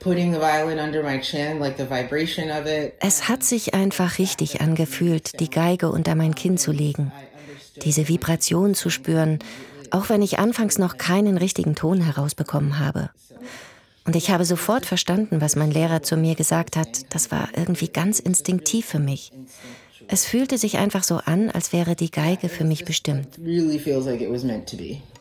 Es hat sich einfach richtig angefühlt, die Geige unter mein Kinn zu legen, diese Vibration zu spüren, auch wenn ich anfangs noch keinen richtigen Ton herausbekommen habe. Und ich habe sofort verstanden, was mein Lehrer zu mir gesagt hat. Das war irgendwie ganz instinktiv für mich. Es fühlte sich einfach so an, als wäre die Geige für mich bestimmt.